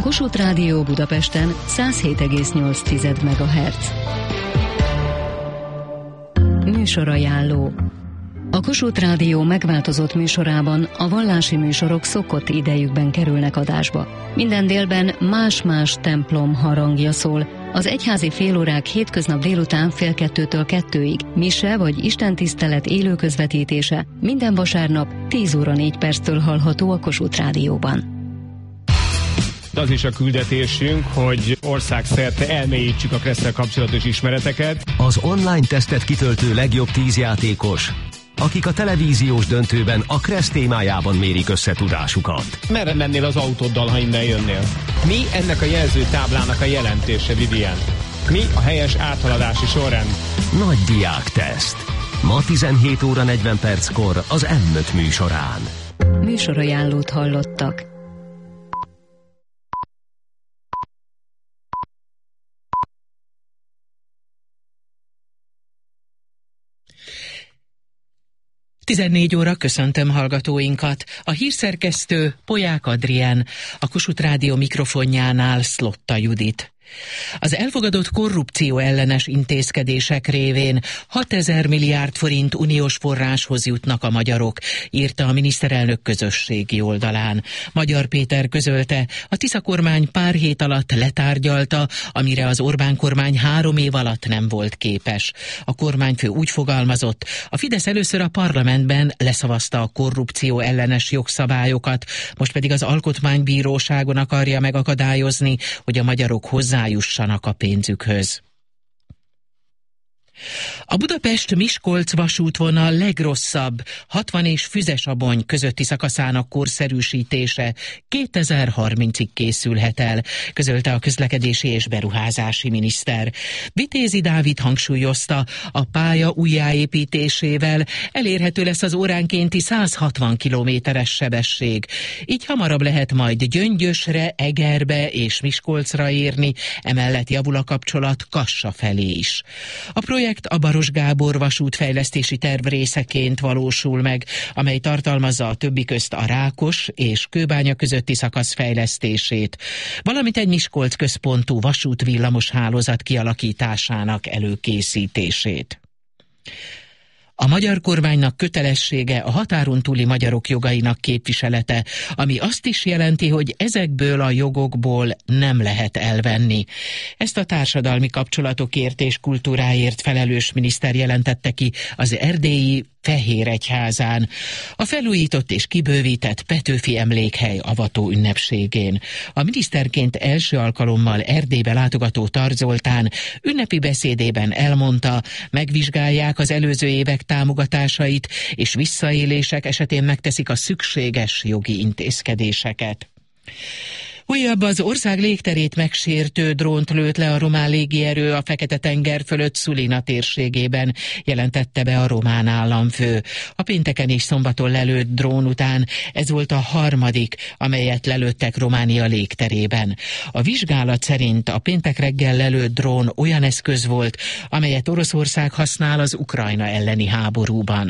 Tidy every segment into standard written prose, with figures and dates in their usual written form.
Kossuth Rádió Budapesten 107,8 MHz. Műsorajánló. A Kossuth Rádió megváltozott műsorában a vallási műsorok szokott idejükben kerülnek adásba. Minden délben más-más templom harangja szól. Az egyházi félórák hétköznap délután 1:30-től 2-ig, mise vagy istentisztelet élő közvetítése minden vasárnap 10:04 hallható a Kossuth Rádióban. Az is a küldetésünk, hogy országszerte elmélyítsük a Kresszel kapcsolatos ismereteket. Az online tesztet kitöltő legjobb 10 játékos, akik a televíziós döntőben a Kressz témájában mérik össze tudásukat. Merre mennél az autóddal, ha innen jönnél? Mi ennek a jelzőtáblának a jelentése, Vivian? Mi a helyes áthaladási sorrend? Nagy diákteszt. Ma 17:40 az M5 műsorán. Műsorajánlót hallottak. (14:00) köszöntöm hallgatóinkat. A hírszerkesztő Polyák Adrián, a Kossuth Rádió mikrofonjánál Szlotta Judit. Az elfogadott korrupció ellenes intézkedések révén 6000 milliárd forint uniós forráshoz jutnak a magyarok, írta a miniszterelnök közösségi oldalán. Magyar Péter közölte, a Tisza kormány pár hét alatt letárgyalta, amire az Orbán kormány 3 év alatt nem volt képes. A kormányfő úgy fogalmazott, a Fidesz először a parlamentben leszavazta a korrupció ellenes jogszabályokat, most pedig az Alkotmánybíróságon akarja megakadályozni, hogy a magyarok hozzájussanak a pénzükhöz. A Budapest-Miskolc vasútvonal legrosszabb 60 és Füzesabony közötti szakaszának korszerűsítése 2030-ig készülhet el, közölte a közlekedési és beruházási miniszter. Vitézi Dávid hangsúlyozta, a pálya újjáépítésével elérhető lesz az óránkénti 160 km/s sebesség. Így hamarabb lehet majd Gyöngyösre, Egerbe és Miskolcra érni, emellett javul a kapcsolat Kassa felé is. A projekt a Baros Gábor vasútfejlesztési terv részeként valósul meg, amely tartalmazza a többi közt a Rákos és Kőbánya közötti szakasz fejlesztését, valamint egy Miskolc központú vasútvillamos hálózat kialakításának előkészítését. A magyar kormánynak kötelessége a határon túli magyarok jogainak képviselete, ami azt is jelenti, hogy ezekből a jogokból nem lehet elvenni. Ezt a társadalmi kapcsolatokért és kultúráért felelős miniszter jelentette ki az erdélyi Fehéregyházán, a felújított és kibővített Petőfi emlékhely avató ünnepségén. A miniszterként első alkalommal Erdélybe látogató Tarts Zoltán ünnepi beszédében elmondta, megvizsgálják az előző évek támogatásait, és visszaélések esetén megteszik a szükséges jogi intézkedéseket. Újabb az ország légterét megsértő drónt lőtt le a román légierő a Fekete-tenger fölött Sulina térségében, jelentette be a román államfő. A pénteken és szombaton lelőtt drón után ez volt a harmadik, amelyet lelőttek Románia légterében. A vizsgálat szerint a péntek reggel lelőtt drón olyan eszköz volt, amelyet Oroszország használ az Ukrajna elleni háborúban.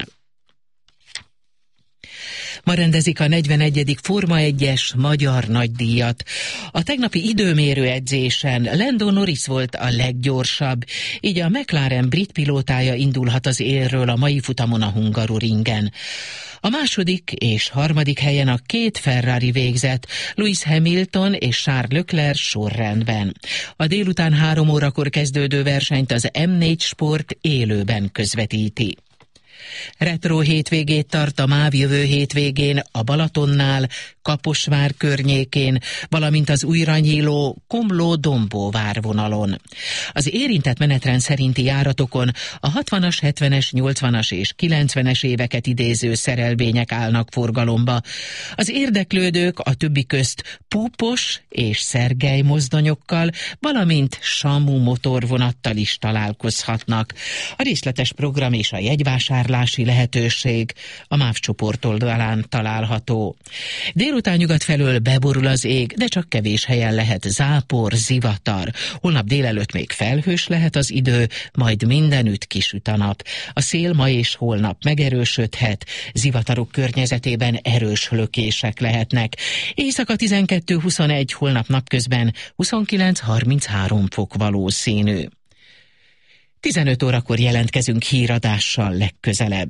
Ma rendezik a 41. Forma 1-es magyar nagydíjat. A tegnapi időmérő edzésen Lando Norris volt a leggyorsabb, így a McLaren brit pilótája indulhat az élről a mai futamon a Hungaroringen. A második és harmadik helyen a 2 Ferrari végzett, Lewis Hamilton és Charles Leclerc sorrendben. A délután 3 órakor kezdődő versenyt az M4 Sport élőben közvetíti. Retro hétvégét tart a MÁV jövő hétvégén a Balatonnál, Kaposvár környékén, valamint az újra nyíló Komló-Dombóvár vonalon. Az érintett menetrend szerinti járatokon a 60-as, 70-es, 80-as és 90-es éveket idéző szerelvények állnak forgalomba. Az érdeklődők a többi közt Púpos és Szergely mozdonyokkal, valamint Samu motorvonattal is találkozhatnak. A részletes program és a jegyvásárlás vásárlási lehetőség a MÁV csoport oldalán található. Délután nyugat felől beborul az ég, de csak kevés helyen lehet zápor, zivatar. Holnap délelőtt még felhős lehet az idő, majd mindenütt kisüt a nap. A szél ma és holnap megerősödhet, zivatarok környezetében erős lökések lehetnek. Éjszaka 12-21, holnap napközben 29-33 fok valószínű. 15 órakor jelentkezünk híradással legközelebb.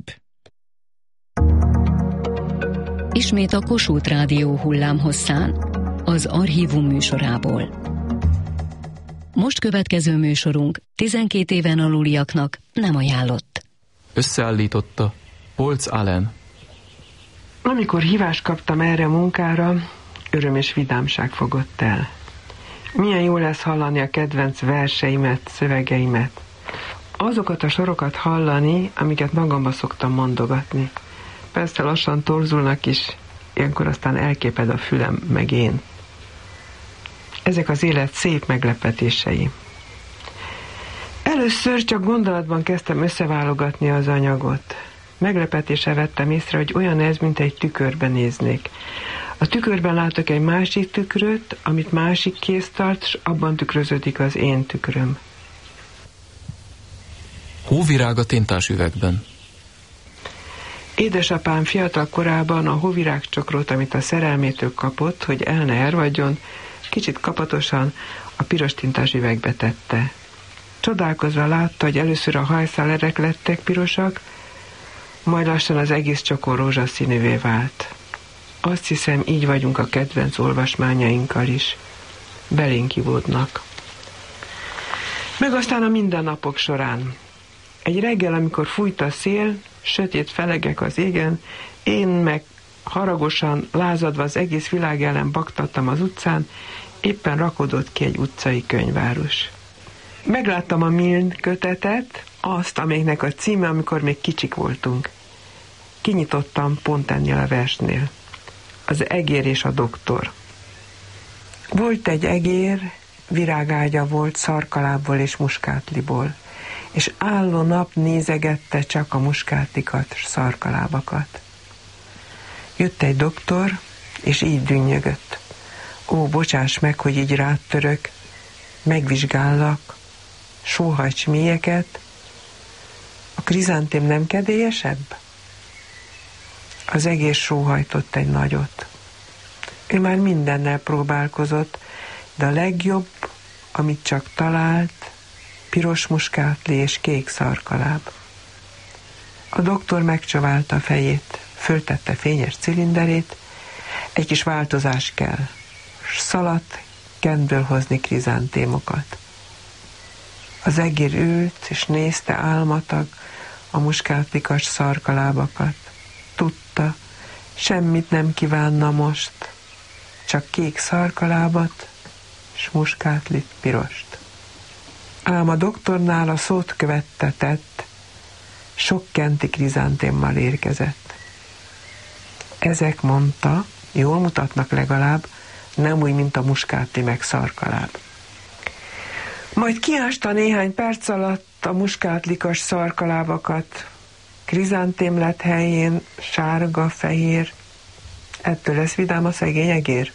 Ismét a Kossuth Rádió hullámhosszán, az Archívum műsorából. Most következő műsorunk 12 éven aluliaknak nem ajánlott. Összeállította Polc Allen. Amikor hívást kaptam erre a munkára, öröm és vidámság fogott el. Milyen jó lesz hallani a kedvenc verseimet, szövegeimet. Azokat a sorokat hallani, amiket magamba szoktam mondogatni. Persze lassan torzulnak is, ilyenkor aztán elképed a fülem, meg én. Ezek az élet szép meglepetései. Először csak gondolatban kezdtem összeválogatni az anyagot. Meglepetéssel vettem észre, hogy olyan ez, mint egy tükörbe néznék. A tükörben látok egy másik tükröt, amit másik kéz tart, és abban tükröződik az én tükröm. Hóvirág a tintás üvegben. Édesapám fiatal korában a hóvirágcsokrot, amit a szerelmétől kapott, hogy el ne ervadjon, kicsit kapatosan a piros tintás üvegbe tette. Csodálkozva látta, hogy először a hajszálerek lettek pirosak, majd lassan az egész csokor rózsaszínűvé vált. Azt hiszem, így vagyunk a kedvenc olvasmányainkkal is. Belénk ivódnak. Meg aztán a mindennapok során. Egy reggel, amikor fújt a szél, sötét felegek az égen, én meg haragosan, lázadva az egész világ ellen baktattam az utcán, éppen rakodott ki egy utcai könyvárus. Megláttam a Milne kötetet, azt, amelynek a címe, amikor még kicsik voltunk. Kinyitottam pont ennél a versnél. Az egér és a doktor. Volt egy egér, virágágya volt szarkalábból és muskátliból, és álló nap nézegette csak a muskátlikat és szarkalábakat. Jött egy doktor, és így dünnyögött. Ó, bocsáss meg, hogy így rád török, megvizsgállak, sóhajts mélyeket, a krizantém nem kedélyesebb? Az egész sóhajtott egy nagyot. Ő már mindennel próbálkozott, de a legjobb, amit csak talált, piros muskátli és kék szarkaláb. A doktor megcsaválta a fejét, föltette fényes cilinderét, egy kis változás kell, s szaladt Kentből hozni krizantémokat. Az egér ült, és nézte álmatag a muskátlikas szarkalábakat. Tudta, semmit nem kívánna most, csak kék szarkalábat, s muskátlit pirost. Ám a doktornál a szót követtetett, sok kenti krizantémmal érkezett. Ezek, mondta, jól mutatnak legalább, nem úgy, mint a muskátli meg szarkaláb. Majd kiásta néhány perc alatt a muskátlikas szarkalábakat, krizantém lett helyén sárga, fehér. Ettől lesz vidám a szegény egér?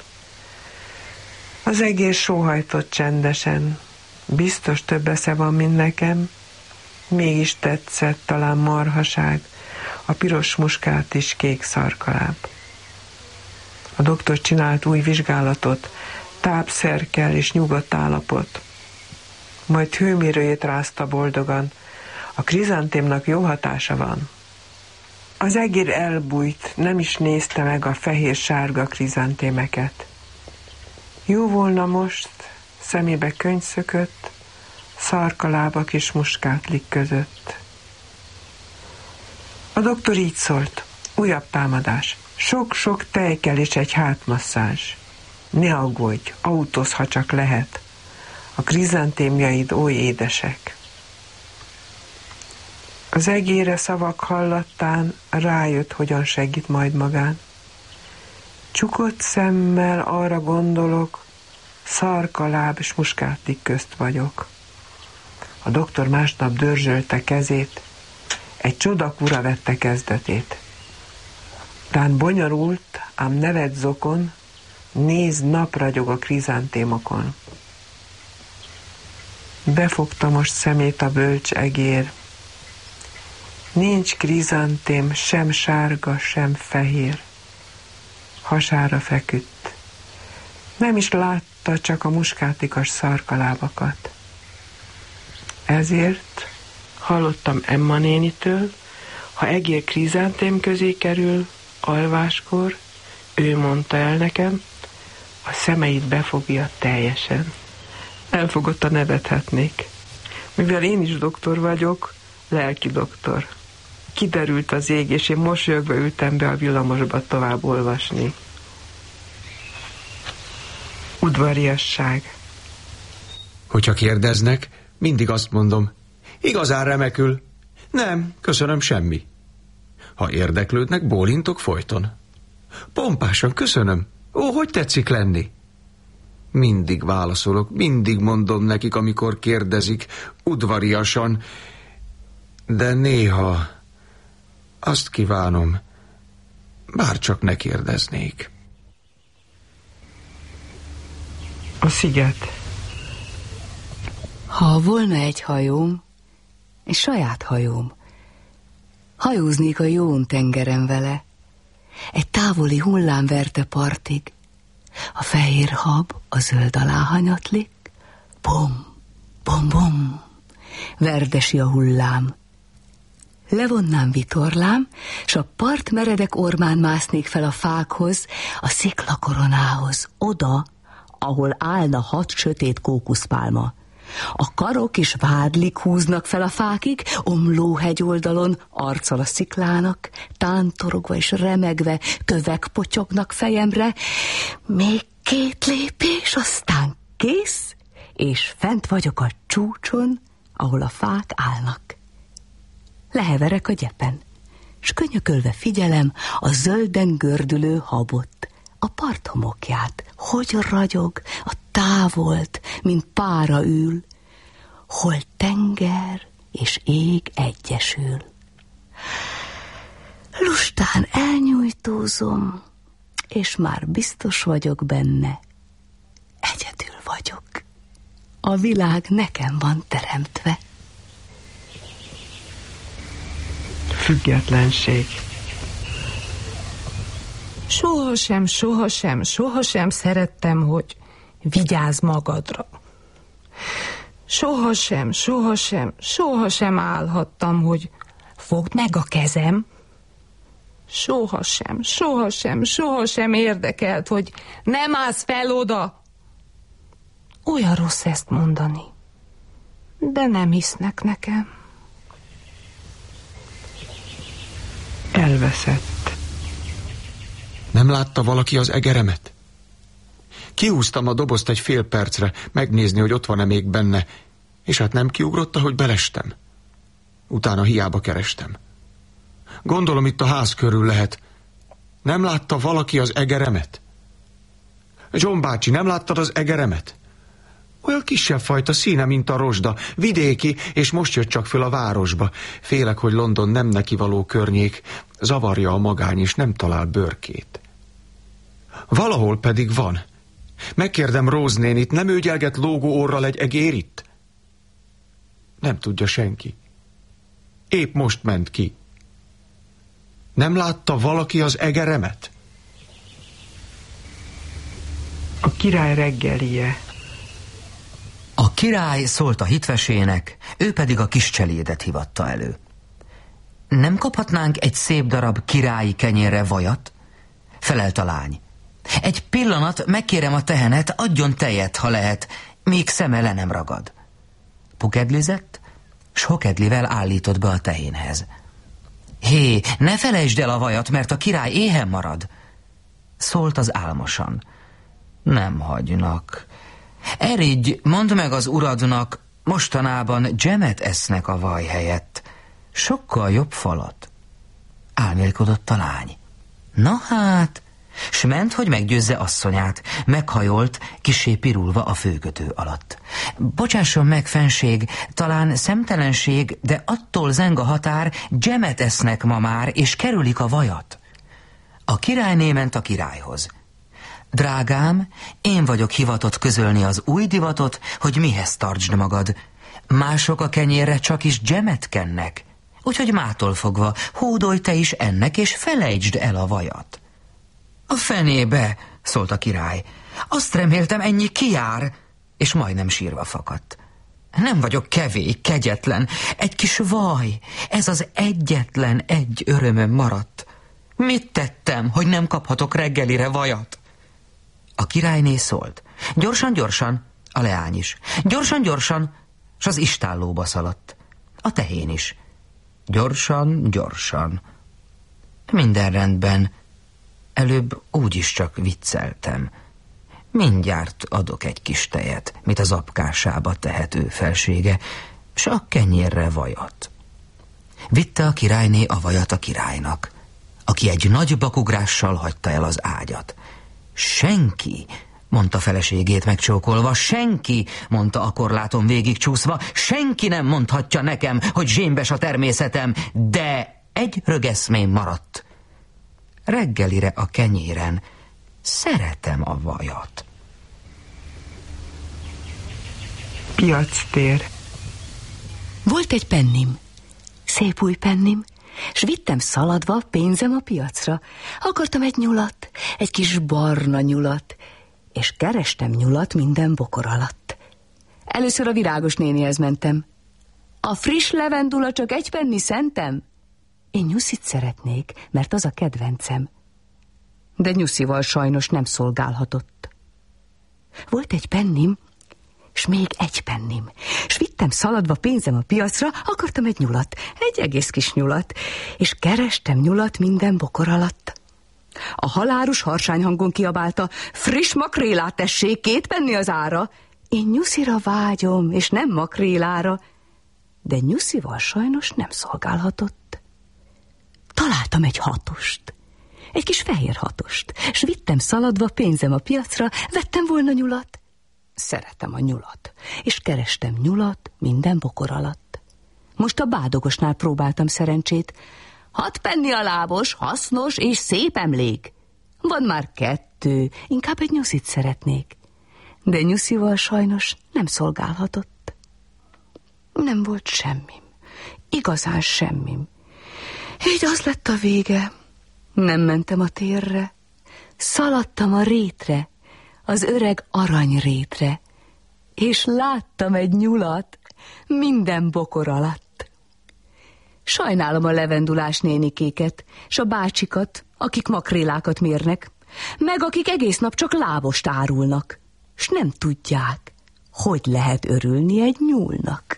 Az egér sóhajtott csendesen. Biztos több esze van, mint nekem. Mégis tetszett, talán marhaság, a piros muskát is kék szarkaláb. A doktor csinált új vizsgálatot, tápszerkel és nyugodt állapot. Majd hőmérőjét rázta boldogan. A krizantémnak jó hatása van. Az egér elbújt, nem is nézte meg a fehér-sárga krizantémeket. Jó volna most, szemébe könyv szökött, szarkalábak és muskátlik között. A doktor így szólt, újabb támadás, sok-sok tejkel és egy hátmasszázs. Ne aggódj, autózz, ha csak lehet. A krizantémjaid oly édesek. Az egére szavak hallattán rájött, hogyan segít majd magán. Csukott szemmel arra gondolok, szarkaláb és muskátlik közt vagyok. A doktor másnap dörzsölte kezét, egy csodakúra vette kezdetét. Tán bonyolult, ám nevet zokon, néz nap ragyog a krizántémokon. Befogta most szemét a bölcs egér. Nincs krizantém, sem sárga, sem fehér. Hasára feküdt. Nem is látta, csak a muskátikas szarkalábakat. Ezért hallottam Emma nénitől, ha egér krizantém közé kerül, alváskor, ő mondta el nekem, a szemeit befogja teljesen. Elfogotta nevethetnék. Mivel én is doktor vagyok, lelki doktor. Kiderült az ég, és én mosolyogva ültem be a villamosba tovább olvasni. Udvariasság. Hogyha kérdeznek, mindig azt mondom, igazán remekül. Nem, köszönöm, semmi. Ha érdeklődnek, bólintok folyton. Pompásan köszönöm. Ó, hogy tetszik lenni? Mindig válaszolok, mindig mondom nekik, amikor kérdezik, udvariasan, de néha azt kívánom, bárcsak ne kérdeznék. A sziget. Ha volna egy hajóm, egy saját hajóm, hajóznék a Jón tengeren vele, egy távoli hullám verte partig, a fehér hab a zöld alá hanyatlik, bom, bom, bom, verdesi a hullám. Levonnám vitorlám, s a part meredek ormán másznék fel a fákhoz, a sziklakoronához, oda, ahol állna 6 sötét kókuszpálma. A karok és vádlik húznak fel a fákig, omló hegyoldalon, arccal a sziklának, tántorogva és remegve, kövek potyognak fejemre. Még 2 lépés, aztán kész, és fent vagyok a csúcson, ahol a fák állnak. Leheverek a gyepen, s könyökölve figyelem a zölden gördülő habot, a part homokját, hogy ragyog, a távolt, mint pára ül, hol tenger és ég egyesül. Lustán elnyújtózom, és már biztos vagyok benne, egyedül vagyok. A világ nekem van teremtve. Függetlenség. Sohasem szerettem, hogy vigyázz magadra. Sohasem állhattam, hogy fogd meg a kezem. Sohasem érdekelt, hogy nem állsz fel oda. Olyan rossz ezt mondani, de nem hisznek nekem. Elveszett. Nem látta valaki az egeremet? Kihúztam a dobozt egy fél percre, megnézni, hogy ott van-e még benne, és hát nem kiugrott, ahogy belestem. Utána hiába kerestem. Gondolom, itt a ház körül lehet. Nem látta valaki az egeremet? John bácsi, nem láttad az egeremet? Olyan kisebb fajta, színe, mint a rozsda, vidéki, és most jött csak föl a városba. Félek, hogy London nem neki való környék, zavarja a magány, és nem talál bőrkét. Valahol pedig van. Megkérdem Rose nénit, nem őgyelget lógó orral egy egér itt? Nem tudja senki. Épp most ment ki. Nem látta valaki az egeremet? A király reggelije. A király szólt a hitvesének, ő pedig a kis cselédet hivatta elő. Nem kaphatnánk egy szép darab királyi kenyérre vajat? Felelt a lány. Egy pillanat, megkérem a tehenet, adjon tejet, ha lehet, még szeme le nem ragad. Pukedlizett, s hokedlivel állított be a tehénhez. Hé, ne felejtsd el a vajat, mert a király éhen marad. Szólt az álmosan. Nem hagynak. Erigy, mondd meg az uradnak, mostanában dzsemet esznek a vaj helyett. Sokkal jobb falat. Álmélkodott a lány. Na hát, S ment, hogy meggyőzze asszonyát. Meghajolt, kissé pirulva a főkötő alatt. Bocsásson meg, fenség, talán szemtelenség, de attól zeng a határ, dzsemet esznek ma már, és kerülik a vajat. A királyné ment a királyhoz. Drágám, én vagyok hivatott közölni az új divatot, hogy mihez tartsd magad. Mások a kenyérre csak is dzsemet kennek. Úgyhogy mától fogva hódolj te is ennek, és felejtsd el a vajat. A fenébe, szólt a király. Azt reméltem, ennyi kijár, és majdnem sírva fakadt. Nem vagyok kevély, kegyetlen, egy kis vaj, ez az egyetlen egy örömöm maradt. Mit tettem, hogy nem kaphatok reggelire vajat? A királyné szólt. Gyorsan, gyorsan, a leány is. Gyorsan, gyorsan, s az istállóba szaladt. A tehén is. Gyorsan, gyorsan. Minden rendben. Előbb úgyis csak vicceltem. Mindjárt adok egy kis tejet, mit az apkásába tehet ő felsége, s a kenyérre vajat. Vitte a királyné a vajat a királynak, aki egy nagy bakugrással hagyta el az ágyat. Senki, mondta feleségét megcsókolva, senki, mondta a korláton végigcsúszva, senki nem mondhatja nekem, hogy zsémbes a természetem, de egy rögeszmém maradt. Reggelire a kenyéren szeretem a vajat. Piactér. Volt egy pennim, szép új pennim, s vittem szaladva pénzem a piacra. Akartam egy nyulat, egy kis barna nyulat, és kerestem nyulat minden bokor alatt. Először a virágos nénihez mentem. A friss levendula csak egy penni szentem? Én nyuszit szeretnék, mert az a kedvencem. De nyuszival sajnos nem szolgálhatott. Volt egy pennim, s még egy pennim, s vittem szaladva pénzem a piacra, akartam egy nyulat, egy egész kis nyulat, és kerestem nyulat minden bokor alatt. A halárus harsányhangon kiabálta, friss makrélát tessék, 2 penni az ára. Én nyuszira vágyom, és nem makrélára, de nyuszival sajnos nem szolgálhatott. Találtam egy hatost, egy kis fehér hatost, s vittem szaladva pénzem a piacra, vettem volna nyulat. Szeretem a nyulat, és kerestem nyulat minden bokor alatt. Most a bádogosnál próbáltam szerencsét. 6 penni a lábos, hasznos és szép emlék. Van már 2, inkább egy nyuszit szeretnék. De nyuszival sajnos nem szolgálhatott. Nem volt semmim, igazán semmim. Így az lett a vége. Nem mentem a térre, szaladtam a rétre, az öreg aranyrétre, és láttam egy nyulat minden bokor alatt. Sajnálom a levendulás nénikéket, s a bácsikat, akik makrélákat mérnek, meg akik egész nap csak lábost árulnak, s nem tudják, hogy lehet örülni egy nyúlnak.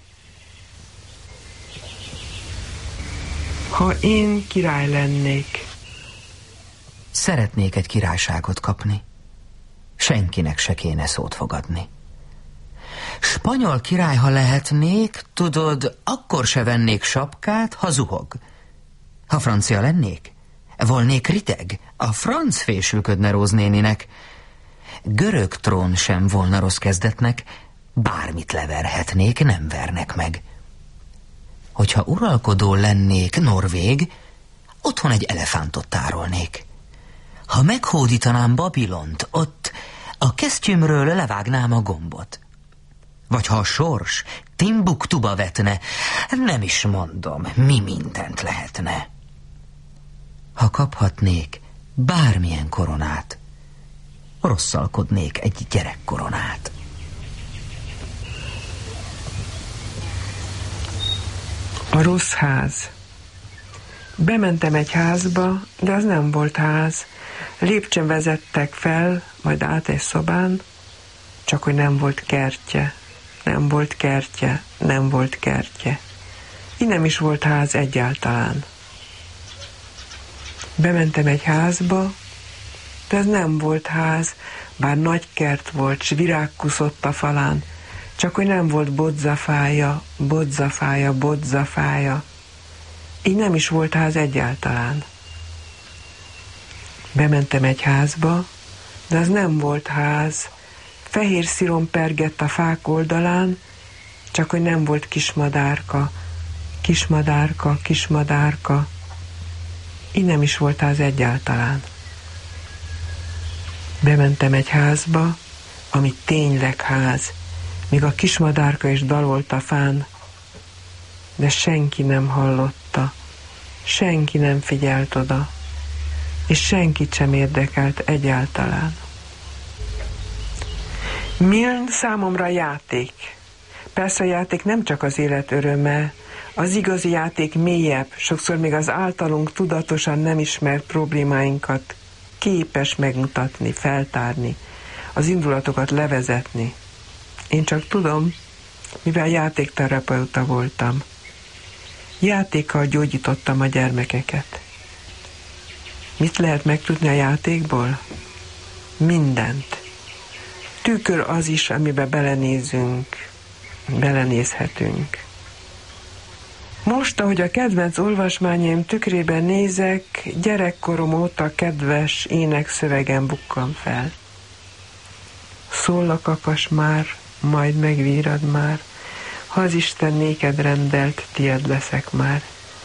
Ha én király lennék. Szeretnék egy királyságot kapni. Senkinek se kéne szót fogadni. Spanyol király, ha lehetnék, tudod, akkor se vennék sapkát, ha zuhog. Ha francia lennék, volnék riteg, a franc fésülködne Róz néninek. Görög trón sem volna rossz kezdetnek, bármit leverhetnék, nem vernek meg. Hogyha uralkodó lennék norvég, otthon egy elefántot tárolnék. Ha meghódítanám Babilont, ott a kesztyűmről levágnám a gombot. Vagy ha a sors Timbuktuba vetne, nem is mondom, mi mindent lehetne. Ha kaphatnék bármilyen koronát, rosszalkodnék egy gyerekkoronát. A rossz ház. Bementem egy házba, de az nem volt ház. Lépcsőn vezettek fel, majd át egy szobán, csak hogy nem volt kertje, nem volt kertje, nem volt kertje. Így nem is volt ház egyáltalán. Bementem egy házba, de ez nem volt ház, bár nagy kert volt, s virág kuszott a falán, csak hogy nem volt bodzafája, bodzafája, bodzafája. Így nem is volt ház egyáltalán. Bementem egy házba, de az nem volt ház. Fehér szirom pergett a fák oldalán, csak hogy nem volt kismadárka. Kismadárka, kismadárka. Így nem is volt ház egyáltalán. Bementem egy házba, ami tényleg ház, míg a kismadárka is dalolt a fán, de senki nem hallotta, senki nem figyelt oda, és senkit sem érdekelt egyáltalán. Milyen számomra játék. Persze a játék nem csak az élet öröme, az igazi játék mélyebb, sokszor még az általunk tudatosan nem ismert problémáinkat képes megmutatni, feltárni, az indulatokat levezetni. Én csak tudom, mivel játékterapeuta voltam. Játékkal gyógyítottam a gyermekeket. Mit lehet megtudni a játékból? Mindent. Tükör az is, amiben belenézünk, belenézhetünk. Most, ahogy a kedvenc olvasmányaim tükrében nézek, gyerekkorom óta kedves énekszövegem bukkan fel. Szól a kakas már, majd megvírad már, ha az Isten néked rendelt, tied leszek már.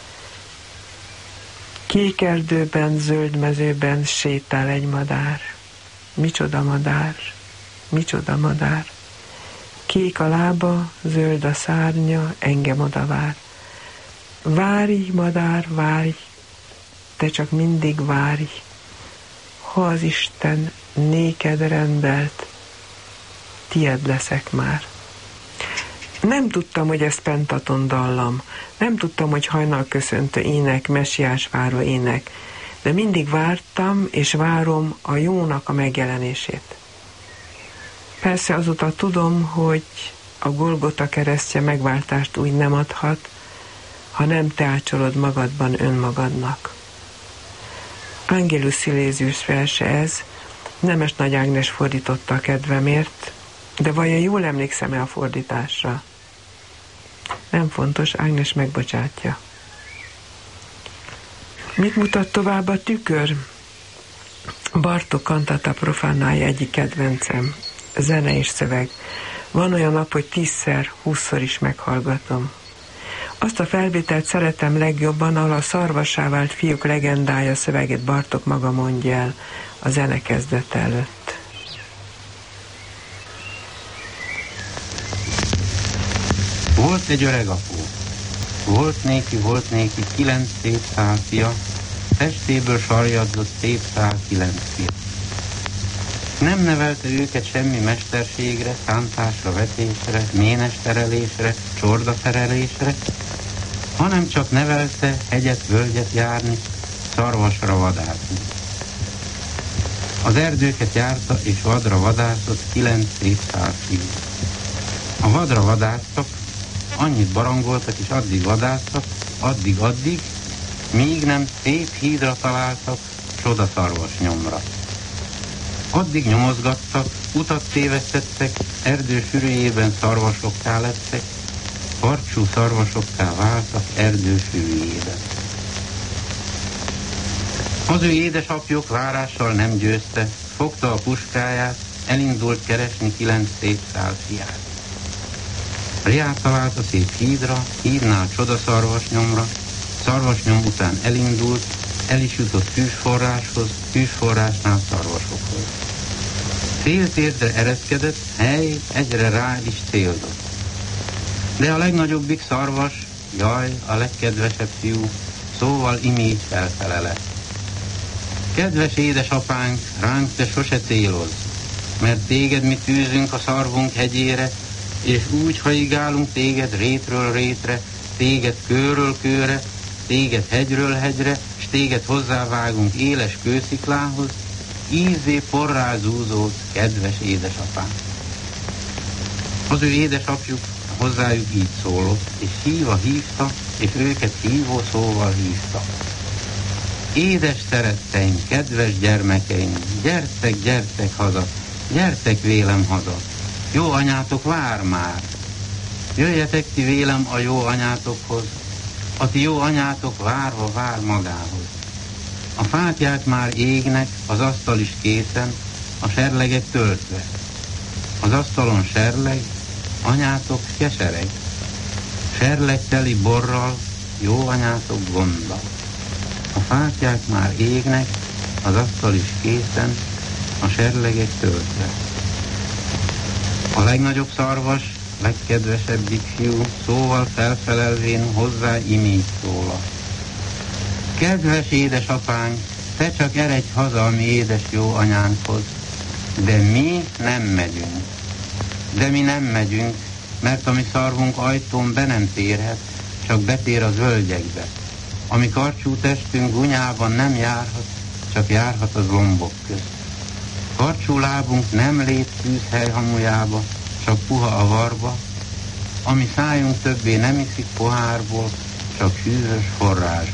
Kék erdőben, zöld mezőben sétál egy madár. Micsoda madár, micsoda madár. Kék a lába, zöld a szárnya, engem odavár. Várj, madár, várj, te csak mindig várj, ha az Isten néked rendelt, tied leszek már. Nem tudtam, hogy ez pentaton dallam, nem tudtam, hogy hajnalköszöntő ének, messiás váró ének, de mindig vártam, és várom a jónak a megjelenését. Persze azóta tudom, hogy a Golgota keresztje megváltást úgy nem adhat, ha nem te ácsolod magadban önmagadnak. Angelus Silesius verse ez, Nemes Nagy Ágnes fordította a kedvemért, de vajon jól emlékszem-e a fordításra? Nem fontos, Ágnes megbocsátja. Mit mutat tovább a tükör? Bartók Cantata Profanae egyik kedvencem. Zene és szöveg. Van olyan nap, hogy 10-szer, 20-szor is meghallgatom. Azt a felvételt szeretem legjobban, ahol a szarvassá vált fiúk legendája szövegét Bartók maga mondja el a zene kezdete előtt. Volt egy öreg apó. Volt néki 9 szép szál fia, testéből sarjadzott szép szál 9 fia. Nem nevelte őket semmi mesterségre, szántásra, vetésre, ménes terelésre, csorda terelésre, hanem csak nevelte hegyet, völgyet járni, szarvasra vadászni. Az erdőket járta és vadra vadászott 9 szép szál fiú. A vadra vadásztak, annyit barangoltak és addig vadásztak, addig, míg nem szép hídra találtak, csodaszarvas nyomra. Addig nyomozgattak, utat tévesztettek, erdő sűrűjében szarvasokká lettek, karcsú szarvasokká váltak erdő sűrűjében. Az ő édesapjuk várással nem győzte, fogta a puskáját, elindult keresni 9 szép szál fiát. Riát talált a szép hídra, hídnál csodaszarvasnyomra, szarvasnyom után elindult, el is jutott tűzforráshoz, tűzforrásnál szarvasokhoz. Féltérdre ereszkedett, hely, egyre rá is célzott. De a legnagyobbik szarvas, jaj, a legkedvesebb fiú, szóval imígy felfele lett. Kedves édesapánk, ránk te sose célozz, mert téged mi tűzünk a szarvunk hegyére, és úgy haigálunk téged rétről rétre, téged kőről kőre, téged hegyről hegyre, s téged hozzávágunk éles kősziklához, ízé porrá zúzódsz, kedves édesapánk. Az ő édesapjuk hozzájuk így szólott, és hívta, és őket hívó szóval hívta. Édes szeretteim, kedves gyermekeim, gyertek haza, gyertek vélem haza. Jó anyátok vár már. Jöjjetek ti vélem a jó anyátokhoz, a ti jó anyátok várva vár magához. A fátyák már égnek, az asztal is készen, a serlegek töltve. Az asztalon serleg, anyátok kesereg. Serleg teli borral, jó anyátok gonddal. A fátyák már égnek, az asztal is készen, a serlegek töltve. A legnagyobb szarvas, legkedvesebbik fiú, szóval felfelelvén hozzá imít szólal. Kedves édesapánk, te csak eredj haza a mi édes jó anyánkhoz, de mi nem megyünk. De mi nem megyünk, mert a mi szarvunk ajtón be nem térhet, csak betér a völgyekbe. A mi karcsú testünk gunyában nem járhat, csak járhat az lombok közt. Karcsú lábunk nem lép tűzhely hamujába, csak puha avarba, a mi szájunk többé nem iszik pohárból, csak hűvös forrásból.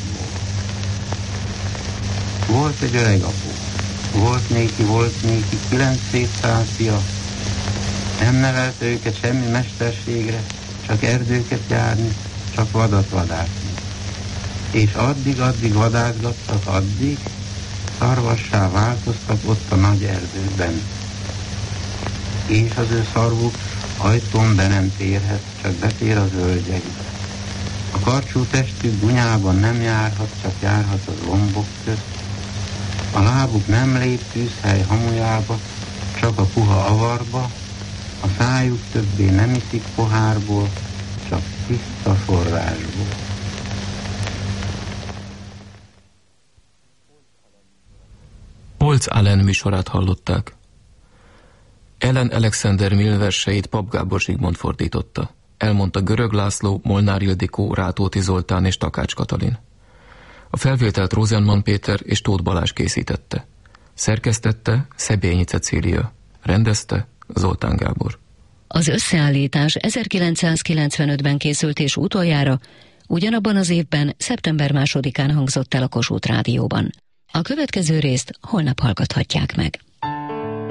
Volt egy öreg apó, volt néki 900 fia, nem nevelte őket semmi mesterségre, csak erdőket járni, csak vadat vadászni. És addig vadászgattak, addig szarvassá változtak ott a nagy erdőben. És az ő szarvuk ajtón be nem térhet, csak betér az völgyekbe. A karcsú testük gunyában nem járhat, csak járhat az lombok közt. A lábuk nem lép tűzhely hamujába, csak a puha avarba, a szájuk többé nem iszik pohárból, csak tiszta forrásból. Polc Allen műsorát hallották. Ellen Alexander Mill verseit Pap Gábor Zsigmond fordította. Elmondta Görög László, Molnár Ildikó, Rátóti Zoltán és Takács Katalin. A felvételt Rosenman Péter és Tóth Balázs készítette. Szerkesztette Szebényi Cecília. Rendezte Zoltán Gábor. Az összeállítás 1995-ben készült, és utoljára ugyanabban az évben, szeptember 2-án hangzott el a Kossuth Rádióban. A következő részt holnap hallgathatják meg.